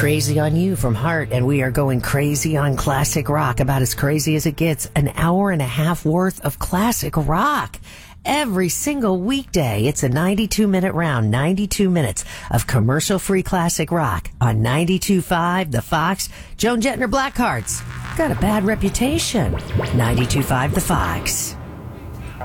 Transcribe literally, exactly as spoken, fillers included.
Crazy on You from Heart, and we are going crazy on classic rock, about as crazy as it gets. An hour and a half worth of classic rock. Every single weekday, it's a ninety-two minute round, ninety-two minutes of commercial-free classic rock on ninety-two point five The Fox. Joan Jett and her Blackhearts got a bad reputation. ninety-two point five The Fox.